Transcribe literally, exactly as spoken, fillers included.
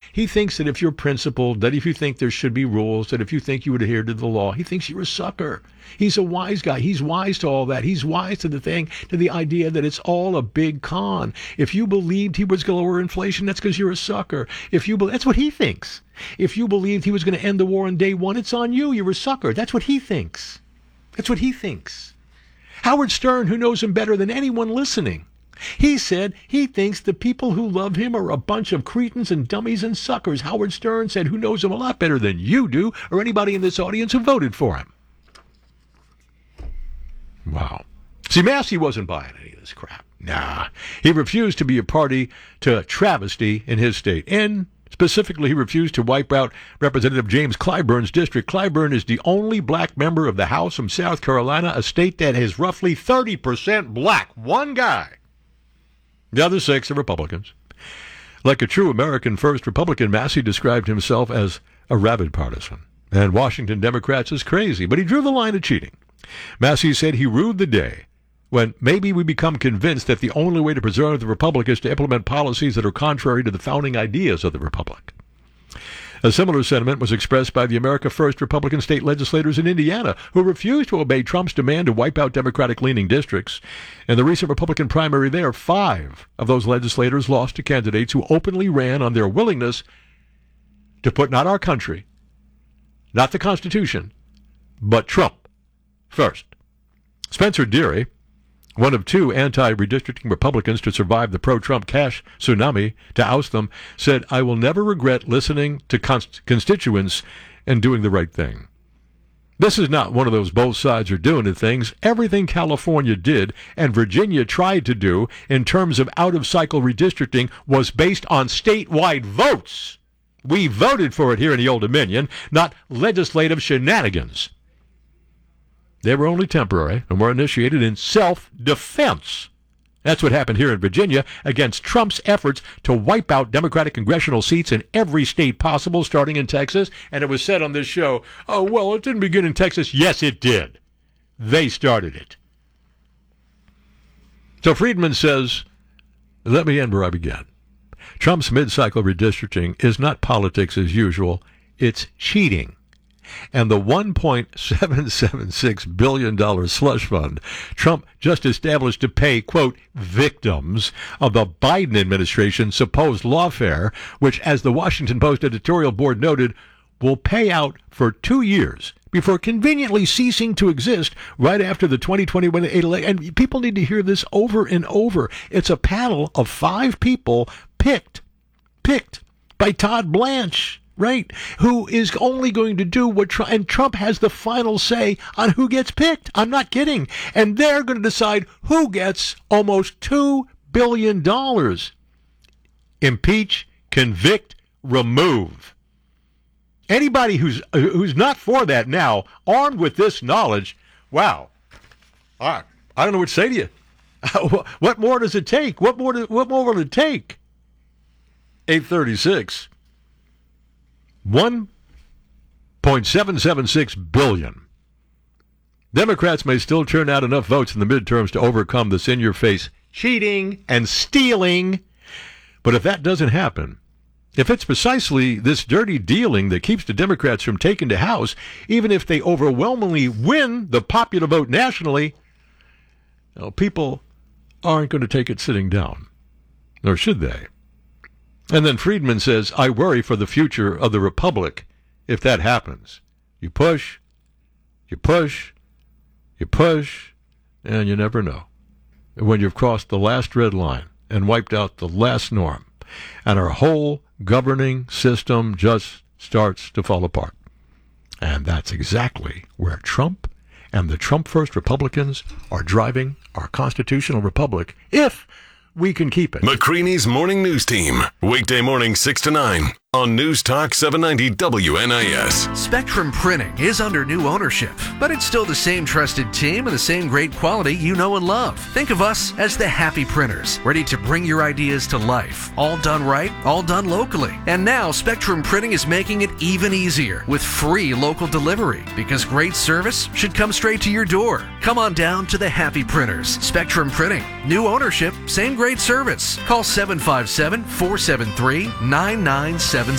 He thinks that if you're principled, that if you think there should be rules, that if you think you would adhere to the law, he thinks you're a sucker. He's a wise guy. He's wise to all that. He's wise to the thing, to the idea that it's all a big con. If you believed he was going to lower inflation, that's because you're a sucker. If you be- That's what he thinks. If you believed he was going to end the war on day one, it's on you. You're a sucker. That's what he thinks. That's what he thinks. Howard Stern, who knows him better than anyone listening, he said he thinks the people who love him are a bunch of cretins and dummies and suckers. Howard Stern said, who knows him a lot better than you do or anybody in this audience who voted for him. Wow. See, Massey wasn't buying any of this crap. Nah. He refused to be a party to travesty in his state. And specifically, he refused to wipe out Representative James Clyburn's district. Clyburn is the only black member of the House from South Carolina, a state that is roughly thirty percent black. One guy. The other six are Republicans. Like a true American First Republican, Massey described himself as a rabid partisan, and Washington Democrats as crazy, but he drew the line at cheating. Massey said he ruled the day when maybe we become convinced that the only way to preserve the Republic is to implement policies that are contrary to the founding ideas of the Republic. A similar sentiment was expressed by the America First Republican state legislators in Indiana, who refused to obey Trump's demand to wipe out Democratic-leaning districts. In the recent Republican primary there, five of those legislators lost to candidates who openly ran on their willingness to put not our country, not the Constitution, but Trump first. Spencer Deary, one of two anti-redistricting Republicans to survive the pro-Trump cash tsunami to oust them, said, I will never regret listening to const- constituents and doing the right thing. This is not one of those both sides are doing it things. Everything California did and Virginia tried to do in terms of out-of-cycle redistricting was based on statewide votes. We voted for it here in the Old Dominion, not legislative shenanigans. They were only temporary and were initiated in self-defense. That's what happened here in Virginia against Trump's efforts to wipe out Democratic congressional seats in every state possible, starting in Texas. And it was said on this show, oh, well, it didn't begin in Texas. Yes, it did. They started it. So Friedman says, let me end where I began. Trump's mid-cycle redistricting is not politics as usual. It's cheating. And the one point seven seven six billion dollars slush fund Trump just established to pay, quote, victims of the Biden administration's supposed lawfare, which, as the Washington Post editorial board noted, will pay out for two years before conveniently ceasing to exist right after the twenty twenty-one election. And people need to hear this over and over. It's a panel of five people picked, picked by Todd Blanche. Right, who is only going to do what Trump, and Trump has the final say on who gets picked. I'm not kidding. And they're going to decide who gets almost two billion dollars. Impeach, convict, remove. Anybody who's who's not for that now, armed with this knowledge, wow, I, I don't know what to say to you. What more does it take? What more, do, what more will it take? eight thirty-six. one point seven seven six billion dollars. Democrats may still turn out enough votes in the midterms to overcome this in-your-face cheating and stealing. But if that doesn't happen, if it's precisely this dirty dealing that keeps the Democrats from taking the House, even if they overwhelmingly win the popular vote nationally, well, people aren't going to take it sitting down. Nor should they. And then Friedman says, I worry for the future of the Republic if that happens. You push, you push, you push, and you never know when you've crossed the last red line and wiped out the last norm, and our whole governing system just starts to fall apart. And that's exactly where Trump and the Trump First Republicans are driving our constitutional republic, if we can keep it. McCready's Morning News Team. Weekday morning six to nine on News Talk seven ninety W N I S. Spectrum Printing is under new ownership, but it's still the same trusted team and the same great quality you know and love. Think of us as the Happy Printers, ready to bring your ideas to life. All done right, all done locally. And now Spectrum Printing is making it even easier with free local delivery, because great service should come straight to your door. Come on down to the Happy Printers. Spectrum Printing. New ownership, same great service. Call seven five seven, four seven three, nine nine seven